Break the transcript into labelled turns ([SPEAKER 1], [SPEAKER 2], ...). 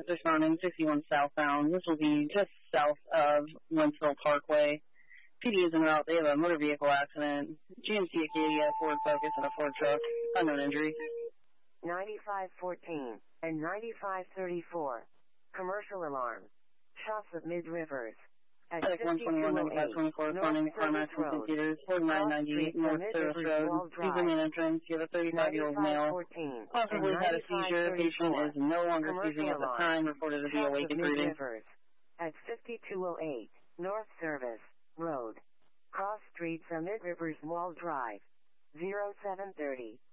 [SPEAKER 1] responding 61 southbound. This will be just south of Wentzville Parkway. PD is en route. They have a motor vehicle accident. GMC Acadia, Ford Focus, and a Ford truck. Unknown injury.
[SPEAKER 2] 9514 and 9534. Commercial alarm. Shops at Mid-Rivers. At
[SPEAKER 1] 121, 9524, responding to CarMax and computers. 4998 North Service Road. Please remain entrance. You have a 35-year-old male. Possibly had a seizure. Patient is no longer seizing at the time. Reported to be awake and breathing.
[SPEAKER 2] At 5208 North Service Road. Cross Street from Mid-Rivers Mall Drive. 0730.